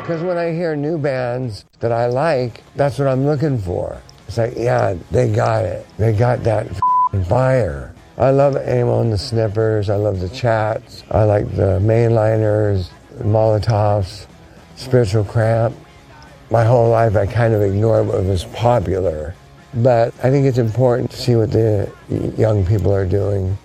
Because when I hear new bands that I like, that's what I'm looking for. It's like, yeah, they got it. They got that fire. I love Amo and the Snippers. I love the Chats. I like the Mainliners, Molotovs, Spiritual Cramp. My whole life I kind of ignored what was popular. But I think it's important to see what the young people are doing.